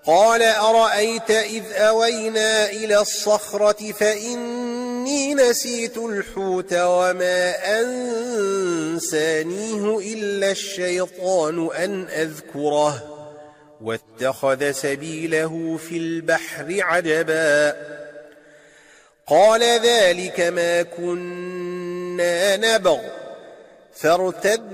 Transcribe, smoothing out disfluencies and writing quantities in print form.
قال أرأيت إذ أوينا إلى الصخرة فإني نسيت الحوت وما أنسانيه إلا الشيطان أن أذكره واتخذ سبيله في البحر عجبا قال ذلك ما كنا نبغ فارتد